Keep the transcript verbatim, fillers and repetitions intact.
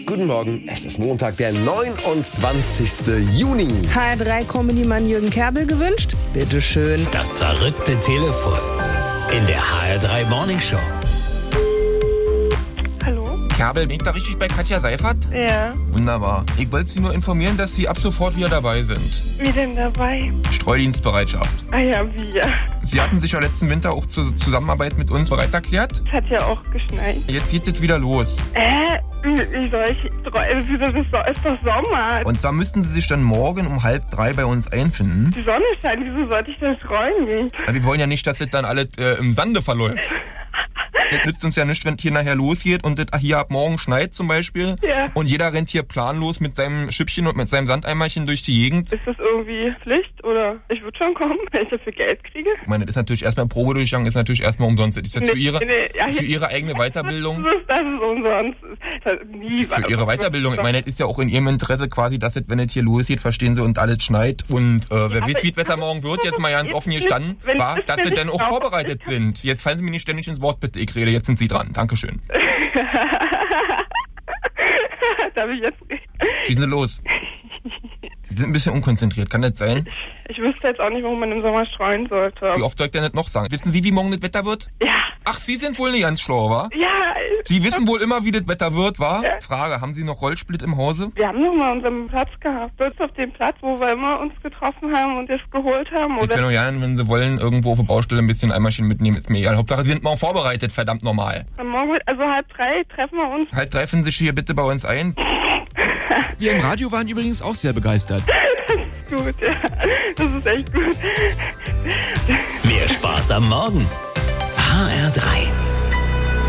Guten Morgen, es ist Montag, der neunundzwanzigste Juni. H R drei Comedy-Mann Jürgen Kerbel gewünscht? Bitteschön. Das verrückte Telefon in der H R drei Morning Show. Hallo? Kerbel, bin ich da richtig bei Katja Seifert? Ja. Wunderbar. Ich wollte Sie nur informieren, dass Sie ab sofort wieder dabei sind. Wie denn dabei? Streudienstbereitschaft. Ah ja, wie ja. Sie hatten sich ja letzten Winter auch zur Zusammenarbeit mit uns bereit erklärt. Es hat ja auch geschneit. Jetzt geht es wieder los. Äh, wie soll ich... Das ist doch Sommer. Und zwar müssten Sie sich dann morgen um halb drei bei uns einfinden. Die Sonne scheint, wieso sollte ich denn streuen gehen? Aber wir wollen ja nicht, dass das dann alles äh, im Sande verläuft. Das nützt uns ja nicht, wenn es hier nachher losgeht und das hier ab morgen schneit zum Beispiel. Ja. Und jeder rennt hier planlos mit seinem Schüppchen und mit seinem Sandeimerchen durch die Gegend. Ist das irgendwie Pflicht oder ich würde schon kommen, wenn ich dafür Geld kriege? Ich meine, das ist natürlich erstmal Probedurchgang, ist natürlich erstmal umsonst. Das ist ja Nee, für ihre, nee, ja, für ihre eigene Weiterbildung. Das ist, das ist umsonst. Das ist nie Das ist für ihre Weiterbildung. Ich meine, das ist ja auch in ihrem Interesse quasi, dass es, wenn es hier losgeht, verstehen sie, und alles schneit. Und äh, wer weiß, wie das Wetter morgen wird, jetzt mal ganz offen gestanden, war, dass sie dann auch vorbereitet sind. Jetzt fallen Sie mir nicht ständig ins Wort, bitte. Ich rede, jetzt sind Sie dran. Dankeschön. Darf ich jetzt reden? Schießen Sie los. Sie sind ein bisschen unkonzentriert, kann das sein? Ich wüsste jetzt auch nicht, warum man im Sommer streuen sollte. Wie oft soll ich denn das noch sagen? Wissen Sie, wie morgen das Wetter wird? Ja. Ach, Sie sind wohl nicht ganz schlau, wa? Ja. Sie wissen wohl immer, wie das Wetter wird, wa? Ja. Frage, haben Sie noch Rollsplit im Hause? Wir haben noch mal unseren Platz gehabt. Dort auf dem Platz, wo wir immer uns getroffen haben und es geholt haben. Sie Oder? können auch gerne, wenn Sie wollen, irgendwo auf der Baustelle ein bisschen Eimerchen mitnehmen, ist mir egal. Hauptsache, Sie sind morgen vorbereitet, verdammt normal. Am Morgen, also halb drei, treffen wir uns. Halt, treffen Sie sich hier bitte bei uns ein. Wir im Radio waren übrigens auch sehr begeistert. Gut, ja. Das ist echt gut. Mehr Spaß am Morgen. H R drei.